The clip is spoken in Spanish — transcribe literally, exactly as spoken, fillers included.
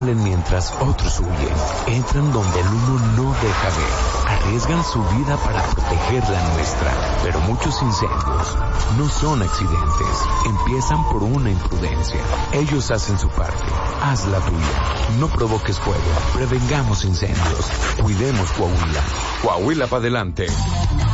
Mientras otros huyen, entran donde el humo no deja ver, arriesgan su vida para proteger la nuestra, pero muchos incendios no son accidentes, empiezan por una imprudencia. Ellos hacen su parte, haz la tuya, no provoques fuego, prevengamos incendios, cuidemos Coahuila, Coahuila para adelante.